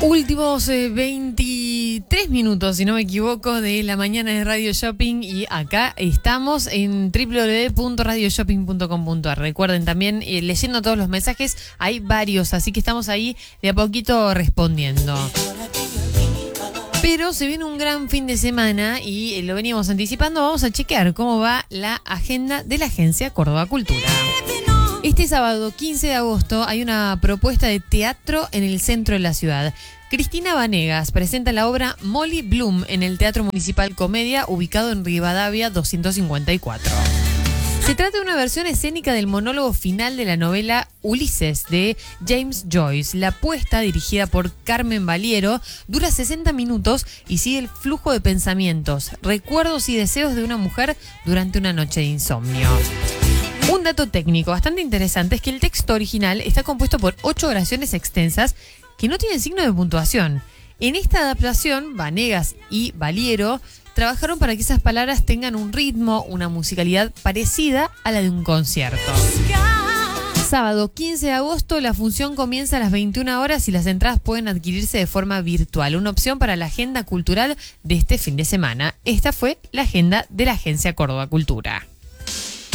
Últimos 23 minutos, si no me equivoco, de la mañana de Radio Shopping y acá estamos en www.radioshopping.com.ar. Recuerden también, leyendo todos los mensajes, hay varios, así que estamos ahí de a poquito respondiendo. Pero se viene un gran fin de semana y lo veníamos anticipando. Vamos a chequear cómo va la agenda de la Agencia Córdoba Cultura. Este sábado 15 de agosto hay una propuesta de teatro en el centro de la ciudad. Cristina Vanegas presenta la obra Molly Bloom en el Teatro Municipal Comedia, ubicado en Rivadavia 254. Se trata de una versión escénica del monólogo final de la novela Ulises de James Joyce. La puesta, dirigida por Carmen Valiero, dura 60 minutos y sigue el flujo de pensamientos, recuerdos y deseos de una mujer durante una noche de insomnio. Un dato técnico bastante interesante es que el texto original está compuesto por 8 oraciones extensas que no tienen signo de puntuación. En esta adaptación, Vanegas y Valiero trabajaron para que esas palabras tengan un ritmo, una musicalidad parecida a la de un concierto. Sábado 15 de agosto, la función comienza a las 21 horas y las entradas pueden adquirirse de forma virtual. Una opción para la agenda cultural de este fin de semana. Esta fue la agenda de la Agencia Córdoba Cultura.